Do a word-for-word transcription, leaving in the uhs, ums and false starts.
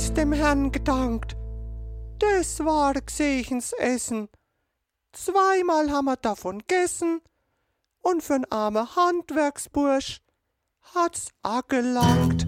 hat's dem Herrn gedankt. Das war gsechens Essen. Zweimal haben wir davon gegessen und für'n arme Handwerksbursch hat's a gelangt.